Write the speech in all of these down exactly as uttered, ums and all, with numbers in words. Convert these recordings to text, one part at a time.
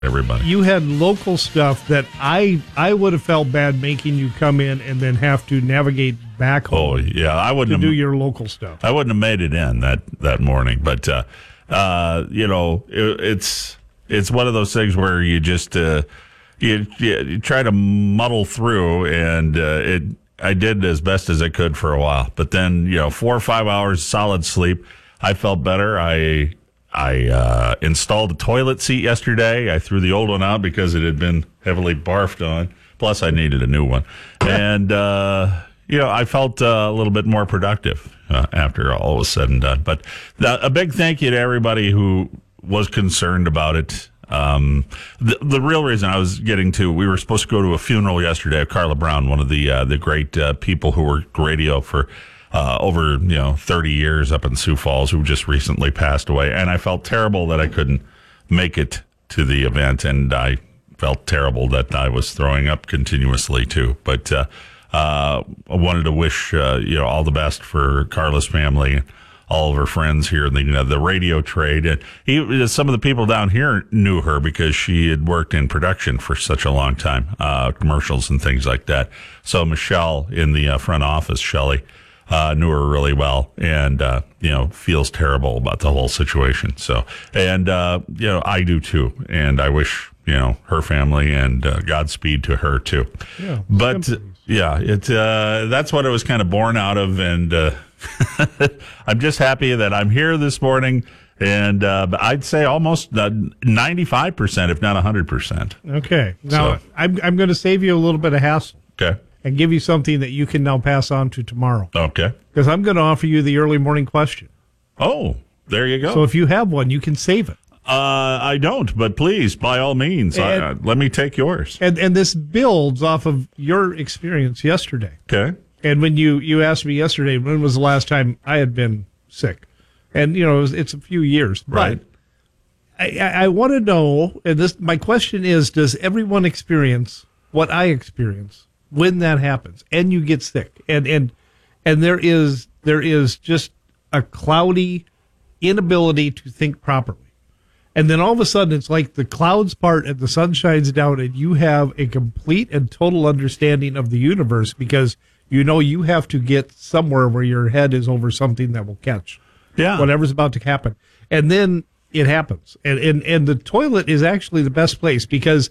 everybody. You had local stuff that I I would have felt bad making you come in and then have to navigate back home. Oh yeah, I wouldn't to have, do your local stuff. I wouldn't have made it in that, that morning, but uh, uh, you know, it, it's it's one of those things where you just uh, you, you try to muddle through, and uh, it. I did as best as I could for a while, but then you know, four or five hours solid sleep, I felt better. I I uh, installed a toilet seat yesterday. I threw the old one out because it had been heavily barfed on. Plus, I needed a new one, and uh, you know, I felt uh, a little bit more productive uh, after all was said and done. But the, a big thank you to everybody who was concerned about it. Um, the, the real reason I was getting to, we were supposed to go to a funeral yesterday of Carla Brown, one of the uh, the great uh, people who worked radio for uh, over you know thirty years up in Sioux Falls, who just recently passed away. And I felt terrible that I couldn't make it to the event, and I felt terrible that I was throwing up continuously too. But uh, uh, I wanted to wish uh, you know all the best for Carla's family. All of her friends here in the, you know, the radio trade. And he, some of the people down here knew her because she had worked in production for such a long time, uh, commercials and things like that. So Michelle in the uh, front office, Shelley, uh, knew her really well, and, uh, you know, feels terrible about the whole situation. So, and, uh, you know, I do too. And I wish, you know, her family and uh, Godspeed to her too. Yeah, but uh, yeah, it, uh, that's what it was kind of born out of. And, uh, I'm just happy that I'm here this morning, and uh, I'd say almost uh, ninety-five percent, if not one hundred percent. Okay. Now, so, I'm, I'm going to save you a little bit of hassle. Okay. And give you something that you can now pass on to tomorrow. Okay. Because I'm going to offer you the early morning question. Oh, there you go. So if you have one, you can save it. Uh, I don't, but please, by all means, and, I, uh, let me take yours. And, and this builds off of your experience yesterday. Okay. And when you, you asked me yesterday, when was the last time I had been sick? And, you know, it was, it's a few years. Right. But I, I want to know, and this, my question is, does everyone experience what I experience when that happens and you get sick? And, and, and there is, there is just a cloudy inability to think properly. And then all of a sudden, it's like the clouds part and the sun shines down, and you have a complete and total understanding of the universe because you know you have to get somewhere where your head is over something that will catch yeah. whatever's about to happen. And then it happens. And, and and the toilet is actually the best place because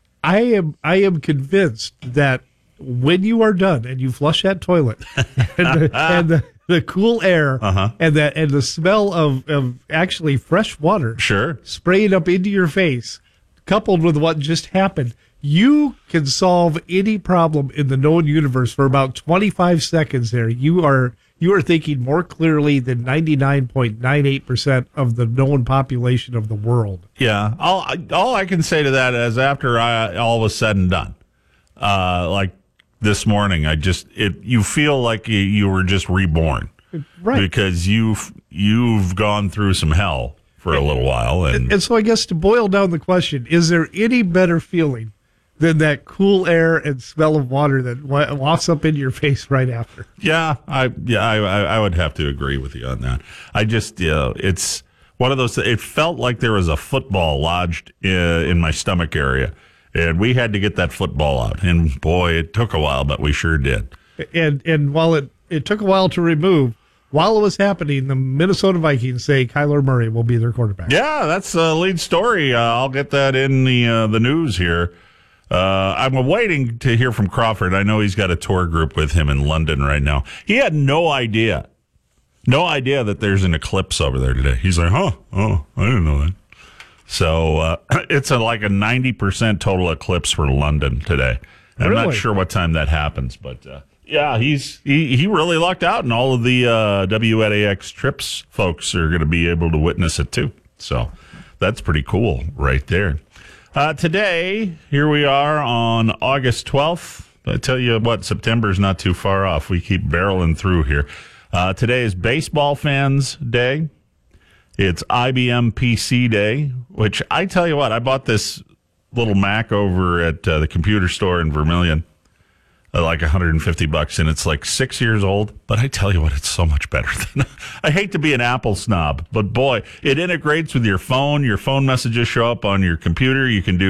I am I am convinced that when you are done and you flush that toilet and, the, and the, the cool air uh-huh. and that and the smell of, of actually fresh water sure. spraying up into your face, coupled with what just happened, you can solve any problem in the known universe for about twenty-five seconds there. You are you are thinking more clearly than ninety-nine point nine eight percent of the known population of the world. Yeah. All, all I can say to that is after I, all was said and done, uh, like this morning, I just, it, you feel like you, you were just reborn. Right. Because you've, you've gone through some hell for a little while. And, and, and so I guess to boil down the question, is there any better feeling than that cool air and smell of water that wafts up into your face right after? Yeah, I yeah I I would have to agree with you on that. I just you know, it's one of those. It felt like there was a football lodged in, in my stomach area, and we had to get that football out. And boy, it took a while, but we sure did. And and while it it took a while to remove, while it was happening, the Minnesota Vikings say Kyler Murray will be their quarterback. Yeah, that's the lead story. Uh, I'll get that in the uh, the news here. Uh, I'm waiting to hear from Crawford. I know he's got a tour group with him in London right now. He had no idea, no idea that there's an eclipse over there today. He's like, huh, oh, I didn't know that. So uh, it's a, like a ninety percent total eclipse for London today. And really? I'm not sure what time that happens, but uh, yeah, he's he, he really lucked out, and all of the uh, W N A X Trips folks are going to be able to witness it too. So that's pretty cool right there. Uh, today, here we are on August twelfth. I tell you what, September's not too far off. We keep barreling through here. Uh, today is Baseball Fans Day. It's I B M P C Day, which I tell you what, I bought this little Mac over at uh, the computer store in Vermilion. uh, like one hundred fifty bucks, and it's like six years old. But I tell you what, it's so much better than. I hate to be an Apple snob, but boy, it integrates with your phone. Your phone messages show up on your computer. You can do